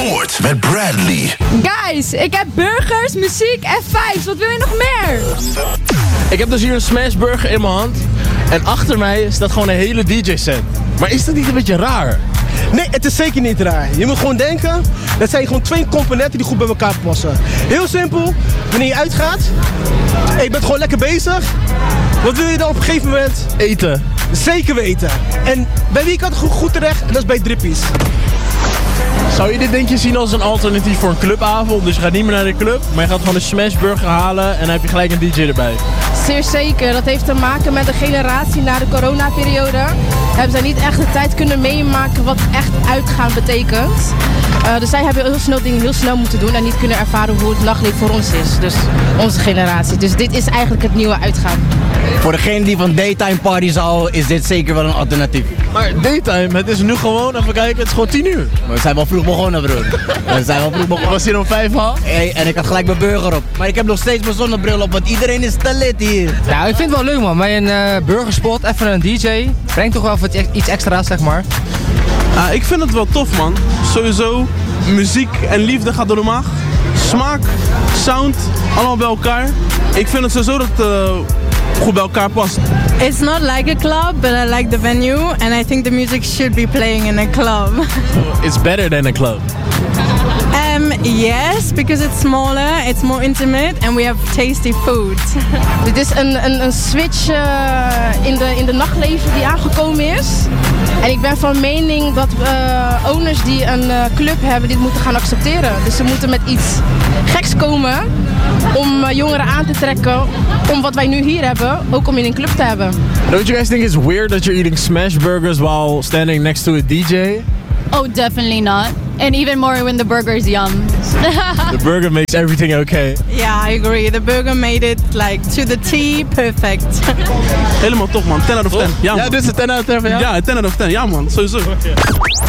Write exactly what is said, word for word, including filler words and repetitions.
Sport met Bradley. Guys, ik heb burgers, muziek en vibes. Wat wil je nog meer? Ik heb dus hier een smashburger in mijn hand. En achter mij staat gewoon een hele D J-set. Maar is dat niet een beetje raar? Nee, het is zeker niet raar. Je moet gewoon denken, dat zijn gewoon twee componenten die goed bij elkaar passen. Heel simpel, wanneer je uitgaat en je bent gewoon lekker bezig. Wat wil je dan op een gegeven moment? Eten. Zeker weten. En bij wie kan het goed, goed terecht? En dat is bij Drippies. Zou je dit denk je zien als een alternatief voor een clubavond? Dus je gaat niet meer naar de club, maar je gaat gewoon een smashburger halen en dan heb je gelijk een D J erbij. Zeer zeker. Dat heeft te maken met de generatie na de coronaperiode. Hebben zij niet echt de tijd kunnen meemaken wat echt uitgaan betekent. Uh, dus zij hebben heel snel dingen heel snel moeten doen en niet kunnen ervaren hoe het nachtleven voor ons is. Dus onze generatie. Dus dit is eigenlijk het nieuwe uitgaan. Voor degene die van daytime parties houden, is dit zeker wel een alternatief. Maar daytime, het is nu gewoon, even kijken, het is gewoon tien uur. Maar we zijn wel vroeg begonnen, broer. We zijn wel vroeg begonnen. Was hier om vijf al? Hey, en ik had gelijk mijn burger op. Maar ik heb nog steeds mijn zonnebril op, want iedereen is te lit hier. Ja, ik vind het wel leuk, man. Bij een uh, burgerspot, even een D J. Brengt toch wel wat iets extra's, zeg maar. Uh, ik vind het wel tof, man. Sowieso, muziek en liefde gaat door de maag. Smaak, sound, allemaal bij elkaar. Ik vind het sowieso dat het uh, goed bij elkaar past. It's not like a club, but I like the venue. And I think the music should be playing in a club. It's better than a club. Um, yes, because it's smaller, it's more intimate, and we have tasty food. Dit is een, een, een switch uh, in, de, in de nachtleven die aangekomen is. En ik ben van mening dat uh, owners die een uh, club hebben dit moeten gaan accepteren. Dus ze moeten met iets geks komen om uh, jongeren aan te trekken. Om wat wij nu hier hebben, ook om in een club te hebben. Don't you guys think it's weird that you're eating smash burgers while standing next to a D J? Oh, definitely not. And even more when the burger is yum. The burger makes everything okay. Yeah, I agree. The burger made it like to the T, perfect. Helemaal top, man. ten out of ten. Ja, Ja, dit is een ten out of ten van jou? Ja, ten out of ten. Ja, man. Sowieso.